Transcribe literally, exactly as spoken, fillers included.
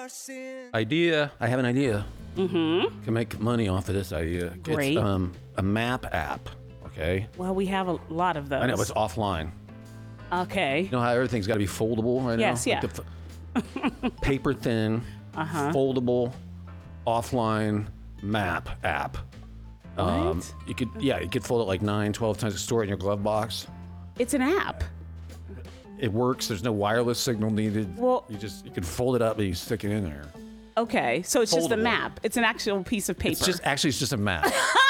Idea. I have an idea. Mm-hmm. Can make money off of this idea. Great. It's um, a map app, okay? Well, we have a lot of those. I know, it's offline. Okay. You know how everything's got to be foldable right Yes, now? yeah. Like the f- paper thin, Uh-huh. foldable, offline map app. Um, What? you could, yeah, you could fold it like nine, twelve times, store it in your glove box. It's an app. It works. There's no wireless signal needed. Well- you just you can fold it up and you stick it in there. Okay, so it's just a Foldable. map. It's an actual piece of paper. It's just actually it's just a map.